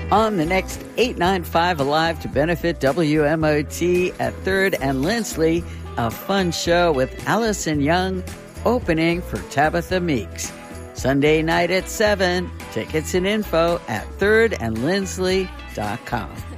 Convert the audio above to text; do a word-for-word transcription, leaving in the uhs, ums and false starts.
On the next eight ninety-five Alive to benefit W M O T at third and Lindsley, a fun show with Allison Young opening for Tabitha Meeks. Sunday night at seven. Tickets and info at third and lindsley dot com.